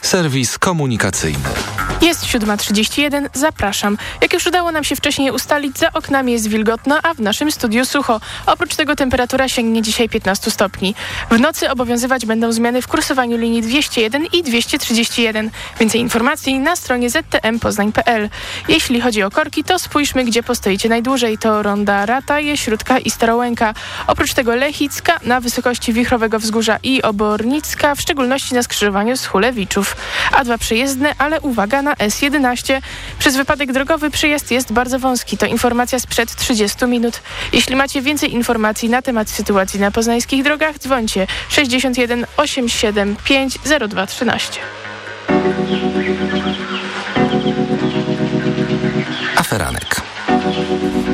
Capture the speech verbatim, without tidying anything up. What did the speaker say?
serwis komunikacyjny. Jest siódma trzydzieści jeden, zapraszam. Jak już udało nam się wcześniej ustalić, za oknami jest wilgotno, a w naszym studiu sucho. Oprócz tego temperatura sięgnie dzisiaj piętnaście stopni. W nocy obowiązywać będą zmiany w kursowaniu linii dwieście jeden i dwieście trzydzieści jeden. Więcej informacji na stronie z t m poznań kropka p l. Jeśli chodzi o korki, to spójrzmy, gdzie postoicie najdłużej. To Ronda Rataje, Śródka i Starołęka. Oprócz tego Lechicka na wysokości Wichrowego Wzgórza i Obornicka, w szczególności na skrzyżowaniu z Chulewiczów. A dwa przejezdne, ale uwaga na S jedenaście. Przez wypadek drogowy przejazd jest bardzo wąski. To informacja sprzed trzydziestu minut. Jeśli macie więcej informacji na temat sytuacji na poznańskich drogach, dzwońcie sześćdziesiąt jeden osiemdziesiąt siedem pięć zero dwa trzynaście. Aferanek.